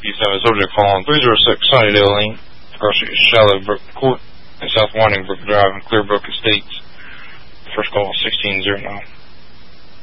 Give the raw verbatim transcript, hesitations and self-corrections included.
You have a subject calling three oh six Sunnydale Lane, across the Shallow Brook Court, and South Winding Brook Drive in Clearbrook Estates. First call sixteen oh nine.